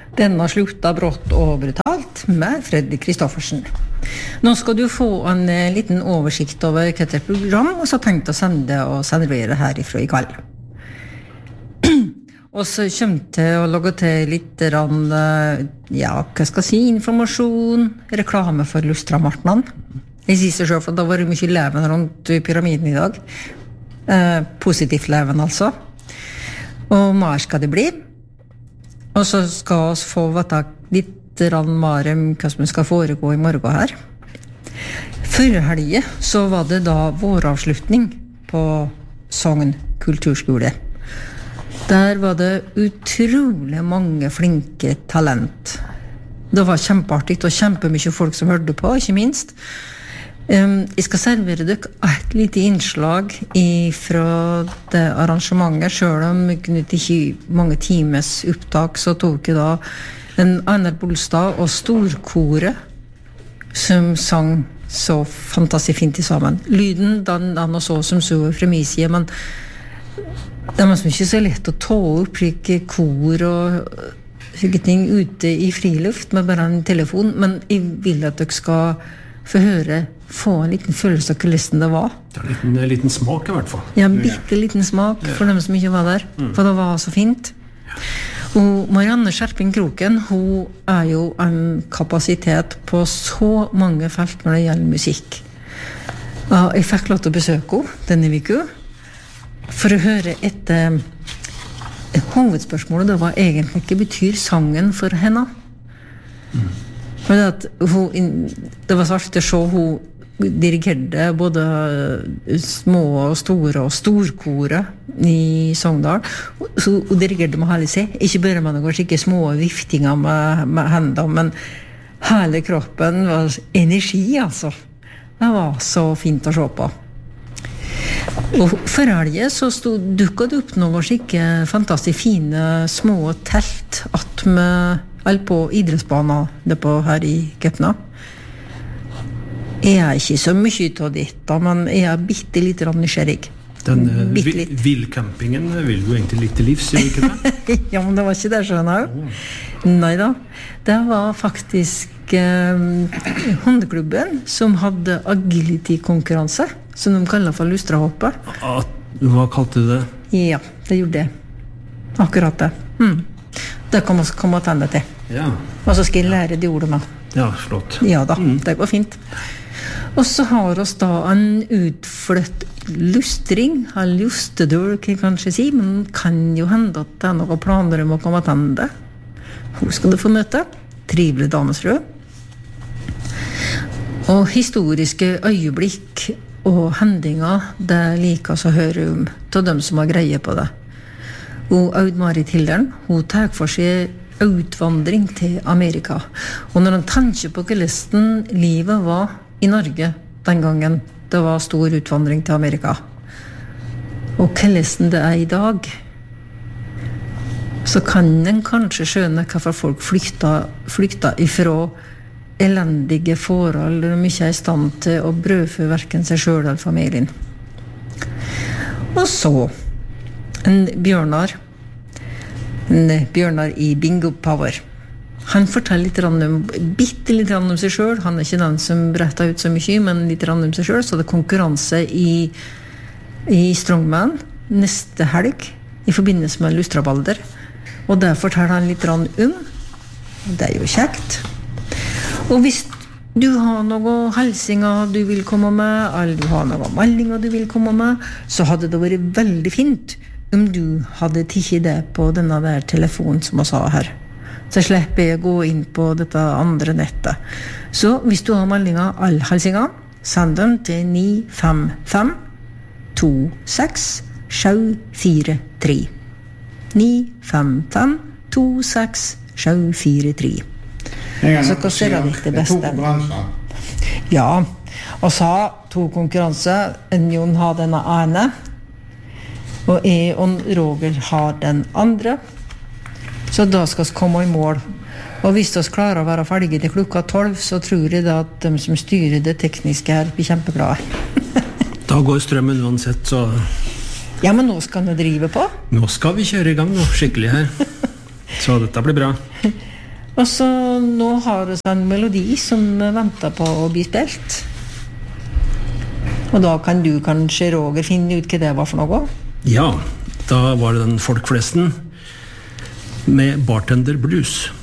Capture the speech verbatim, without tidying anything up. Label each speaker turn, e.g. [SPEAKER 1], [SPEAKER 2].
[SPEAKER 1] Denna slutta brått og brutalt med Fredrik Kristoffersen. Nå skal du få en eh, liten oversikt over hva det program, og så tenkt å sende og servere herifra i kveld. Og så kommer til å lage til litt rann, ja, hva skal jeg si, informasjon, reklame for Lustramartnan. Jeg sier seg selv, for da var det mye leven rundt pyramiden i dag. Eh, positivt leven, altså. Og mer skal det bli. Og så skal vi få vite litt rann mer om hva som skal foregå i morgen her. Før helge så var det da våravslutning på Sogn kulturskole. Der var det utrolig mange flinke talent. Det var kjempeartig og kjempemye folk som hørte på, ikke minst. Um, jeg skal servere dere et lite innslag fra det arrangementet. Selv om det ikke mange times opptak, så tok jeg da en Einar Bolstad og storkoret som sang så fantastisk fint sammen. Lyden, den, den og så som så fra min side, men det er ikke så lett å ta opp like kor og slike ting ute i friluft med bare en telefon, men jeg vil at dere skal få høre, få en liten følelse av kulissen det var.
[SPEAKER 2] Det er en liten, en liten smak i hvert fall.
[SPEAKER 1] Ja, en bitte liten smak for dem som ikke var der, mm. for det var så fint. Og Marianne Skjerping Kroken, hun er jo en kapasitet på så mange felt når det gjelder musikk. Og jeg fikk lov til å besøke henne denne uka, for å høre et eh, hovedspørsmålet, det var egentlig hva betyr sangen for henne. Mm. For det, at hun, det var så artig å se hun dirigerte både små og store og storkore i Sogndal. Så hun dirigerte med hele seg, ikke bare med noen skikkelig små viftinger med, med hendene, men hele kroppen var energi, altså. Det var så fint å se på. Og for helge så stod, dukket det opp noen skikke fantastisk fine små telt at med all på idrettsbanen det på her i Gøtna. Jeg er ikke så mye av dette, men jeg er bitte litt nysgjerrig.
[SPEAKER 2] Den uh, villcampingen vil du egentlig litt til livs, ikke det?
[SPEAKER 1] Ja, men det var ikke det, skjønner jeg. Oh. Neida, det var faktisk eh, hundeklubben som hadde agility-konkurranse, som de kaller for lustrahoppet.
[SPEAKER 2] Ah, hva kalte du det?
[SPEAKER 1] Ja, det gjorde det. Akkurat det. Mm. Det kan vi komme til til.
[SPEAKER 2] Ja.
[SPEAKER 1] Og så skal jeg lære de ordene med.
[SPEAKER 2] Ja, flott.
[SPEAKER 1] Ja da,
[SPEAKER 2] mm.
[SPEAKER 1] det var fint. Og så har oss da en utfløtt lustring, en lustedør, kan jeg kanskje si, men kan jo hende at det er noen planer om å komme til det. Hun skal du få møte. Trivelig damesfrø. Og historiske øyeblikk og hendinger, det liker oss å høre om til dem som har greie på det. Og Aud-Marit Hilderen, hun tar for seg utvandring til Amerika. Og når han tenker på hvordan livet var i Norge den gangen det var stor utvandring til Amerika, og hvordan det er i dag, så kan en kanskje skjønne hvorfor folk flykta, flykta ifra elendige forhold og de ikke er i stand til å brødfø hverken seg selv eller familien. Og så en Bjørnar en Bjørnar i Bingo Power. Han forteller litt om, bitte litt om seg selv. Han er ikke den som bretter ut så mye, men litt om seg selv. Så det er konkurranse i, i Strongman neste helg i forbindelse med Lustrabalder. Og det forteller han litt om. Det er jo kjekt. Og hvis du har noen helsinger du vil komme med, eller du har noen meldinger du vil komme med, så hadde det vært veldig fint om du hadde tikket det på denne der telefonen som jeg sa her. Så slipper jeg å gå inn på dette andre nettet. Så hvis du har meldinger, alle helsinger, send dem til ni fem fem to seks sju fire tre. ni fem fem to seks sju fire tre. Så hva ser jeg litt det beste? Ja, og så to konkurranser. En Jon har denne ene, og jeg og Roger har den andre. Så da skal vi komme i mål. Og hvis vi klarer å være ferdige til klokka tolv, så tror jeg da at de som styrer det tekniske her blir kjempeglade.
[SPEAKER 2] Da går strømmen uansett, så...
[SPEAKER 1] Ja, men nå skal vi drive på.
[SPEAKER 2] Nå skal vi kjøre i gang nå, skikkelig her. Så dette blir bra.
[SPEAKER 1] Og så nå har vi en melodi som venter på å bli spilt. Og da kan du kanskje, Roger, finne ut hva det var for noe?
[SPEAKER 2] Ja, da var det den folkflesten med Bartender Blues.